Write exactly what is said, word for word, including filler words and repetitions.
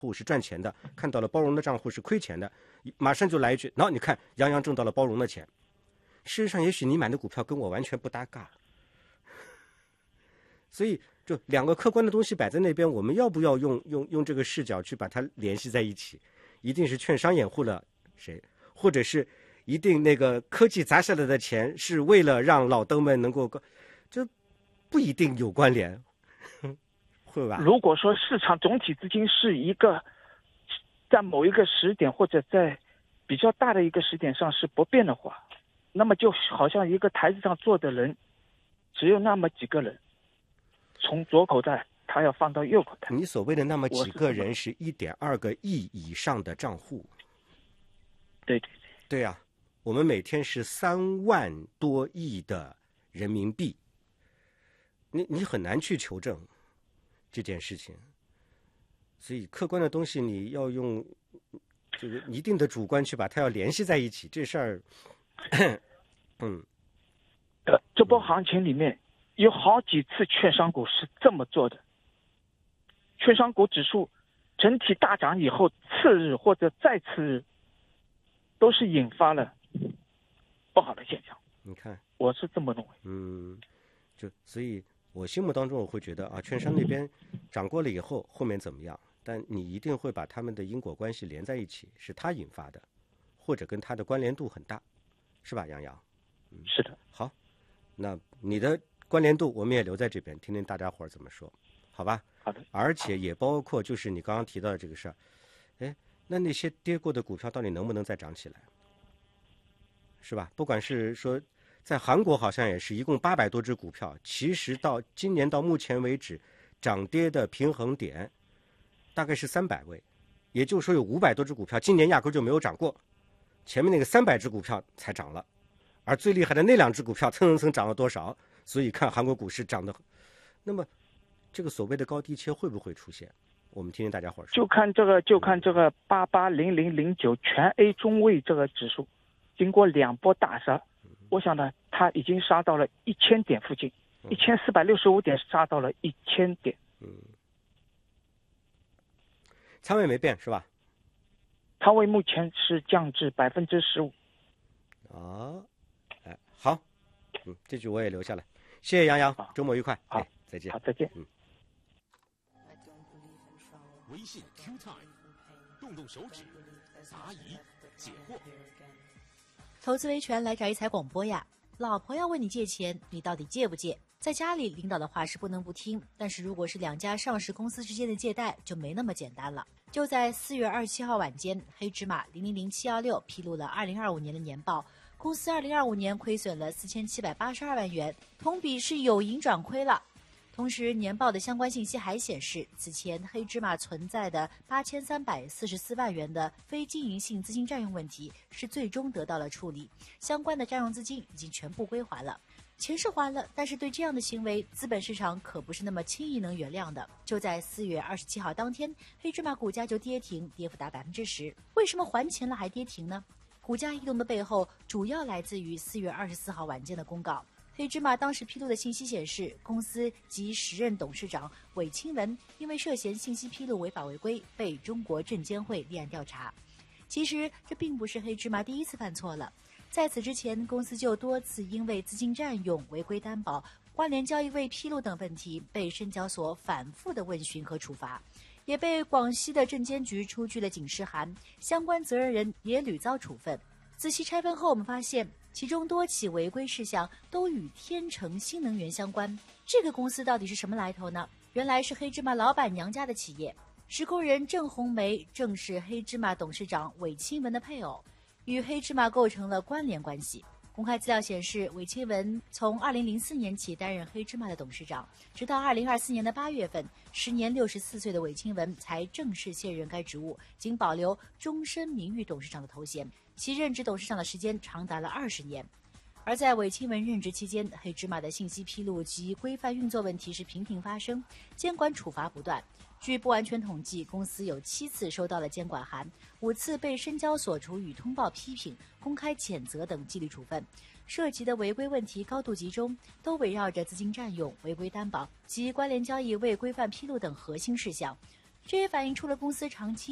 户是赚钱的，看到了包融的账户是亏钱的，马上就来一句，喏，你看杨洋挣到了包融的钱。事实上，也许你买的股票跟我完全不搭嘎，所以就两个客观的东西摆在那边，我们要不要用用用这个视角去把它联系在一起？一定是券商掩护了谁，或者是一定那个科技砸下来的钱是为了让老登们能够，这不一定有关联。会吧？ 如果说市场总体资金是一个在某一个时点或者在比较大的一个时点上是不变的话，那么就好像一个台子上坐的人只有那么几个人，从左口袋他要放到右口袋。 你所谓的那么几个人是一点二个亿以上的账户。 对对对。 对啊，我们每天是三万多亿的人民币，你你很难去求证这件事情，所以客观的东西你要用这个一定的主观去把它要联系在一起，这事儿，嗯， 呃，这波行情里面有好几次券商股是这么做的，券商股指数整体大涨以后，次日或者再次日，都是引发了不好的现象。 你看， 我是这么认为。 嗯，就所以。我心目当中我会觉得啊，券商那边涨过了以后，后面怎么样？但你一定会把他们的因果关系连在一起，是他引发的，或者跟他的关联度很大，是吧，杨洋？ 嗯，是的。 好，那你的关联度我们也留在这边，听听大家伙儿怎么说，好吧？ 好的。 而且也包括就是你刚刚提到的这个事儿，哎，那那些跌过的股票到底能不能再涨起来？是吧？不管是说。在韩国好像也是一共八百多只股票，其实到今年到目前为止，涨跌的平衡点大概是三百位，也就是说有五百多只股票今年压根就没有涨过，前面那个三百只股票才涨了，而最厉害的那两只股票蹭蹭蹭涨了多少？所以看韩国股市涨得，那么这个所谓的高低切会不会出现？我们听听大家伙说。 就看这个，就看这个八八零零零九全 A 中位这个指数，经过两波大杀。我想呢，它已经杀到了一千点附近，一千四百六十五点杀到了一千点。 嗯，仓位没变是吧？ 仓位目前是降至百分之十五。 啊，哎，好，嗯，这句我也留下来。谢谢杨洋，周末愉快。 好， 哎，再见。 好，再见。 嗯。 微信 Q Time， 动动手指，答疑解惑。 投资维权来找一财广播呀！老婆要问你借钱，你到底借不借？在家里，领导的话是不能不听，但是如果是两家上市公司之间的借贷，就没那么简单了。就在四月二十七号晚间，黑芝麻零零零七幺六披露了二零二五年的年报，公司二零二五年亏损了四千七百八十二万元，同比是有盈转亏了。同时，年报的相关信息还显示，此前黑芝麻存在的八千三百四十四万元的非经营性资金占用问题是最终得到了处理，相关的占用资金已经全部归还了。钱是还了，但是对这样的行为，资本市场可不是那么轻易能原谅的。就在四月二十七号当天，黑芝麻股价就跌停，跌幅达百分之十。为什么还钱了还跌停呢？股价异动的背后，主要来自于四月二十四号晚间的公告。黑芝麻当时披露的信息显示，公司及时任董事长韦清文因为涉嫌信息披露违法违规，被中国证监会立案调查。其实这并不是黑芝麻第一次犯错了，在此之前，公司就多次因为资金占用、违规担保、关联交易未披露等问题，被深交所反复的问询和处罚，也被广西的证监局出具了警示函，相关责任人也屡遭处分。仔细拆分后，我们发现其中多起违规事项都与天成新能源相关。这个公司到底是什么来头呢？原来是黑芝麻老板娘家的企业，实控人郑红梅正是黑芝麻董事长韦清文的配偶，与黑芝麻构成了关联关系。公开资料显示，韦清文从二零零四年起担任黑芝麻的董事长，直到二零二四年的八月份，时年六十四岁的韦清文才正式卸任该职务，仅保留终身名誉董事长的头衔，其任职董事长的时间长达了二十年。而在韦清文任职期间，黑芝麻的信息披露及规范运作问题是频频发生，监管处罚不断。据不完全统计，公司有七次收到了监管函，五次被深交所处以通报批评、公开谴责等纪律处分。涉及的违规问题高度集中，都围绕着资金占用、违规担保及关联交易未规范披露等核心事项。 这也反映出了公司长期